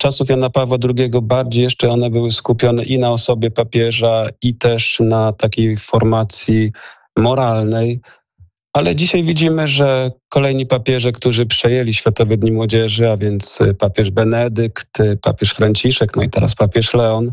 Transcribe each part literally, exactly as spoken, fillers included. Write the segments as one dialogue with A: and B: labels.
A: czasów Jana Pawła drugiego bardziej jeszcze one były skupione i na osobie papieża, i też na takiej formacji moralnej. Ale dzisiaj widzimy, że kolejni papieże, którzy przejęli Światowe Dni Młodzieży, a więc papież Benedykt, papież Franciszek, no i teraz papież Leon,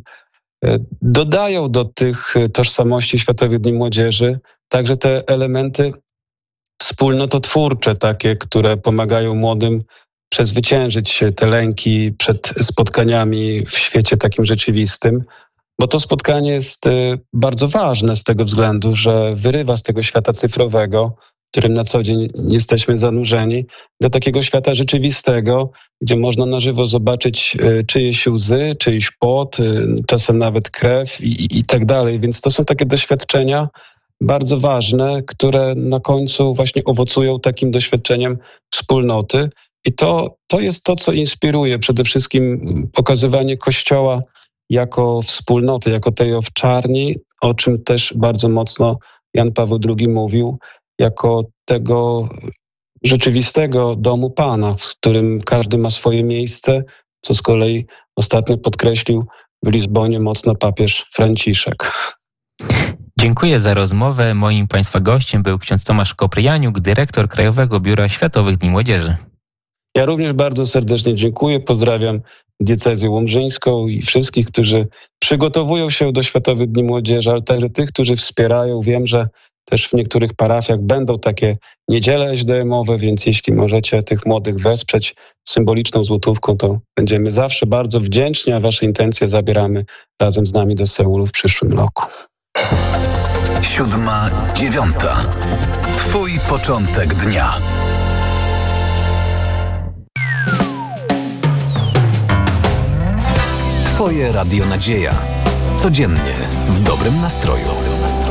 A: dodają do tych tożsamości Światowych Dni Młodzieży także te elementy wspólnototwórcze, takie, które pomagają młodym przezwyciężyć te lęki przed spotkaniami w świecie takim rzeczywistym. Bo to spotkanie jest bardzo ważne z tego względu, że wyrywa z tego świata cyfrowego, w którym na co dzień jesteśmy zanurzeni, do takiego świata rzeczywistego, gdzie można na żywo zobaczyć czyjeś łzy, czyjś pot, czasem nawet krew i, i tak dalej. Więc to są takie doświadczenia bardzo ważne, które na końcu właśnie owocują takim doświadczeniem wspólnoty. I to, to jest to, co inspiruje przede wszystkim pokazywanie Kościoła jako wspólnoty, jako tej owczarni, o czym też bardzo mocno Jan Paweł drugi mówił, jako tego rzeczywistego domu Pana, w którym każdy ma swoje miejsce, co z kolei ostatnio podkreślił w Lizbonie mocno papież Franciszek.
B: Dziękuję za rozmowę. Moim Państwa gościem był ksiądz Tomasz Kopryjaniuk, dyrektor Krajowego Biura Światowych Dni Młodzieży.
A: Ja również bardzo serdecznie dziękuję. Pozdrawiam diecezję łomżyńską i wszystkich, którzy przygotowują się do Światowych Dni Młodzieży, ale także tych, którzy wspierają. Wiem, że też w niektórych parafiach będą takie niedziele es de emowe, więc jeśli możecie tych młodych wesprzeć symboliczną złotówką, to będziemy zawsze bardzo wdzięczni, a wasze intencje zabieramy razem z nami do Seulu w przyszłym roku.
C: Siódma, dziewiąta. Twój początek dnia. Twoje Radio Nadzieja. Codziennie w dobrym nastroju.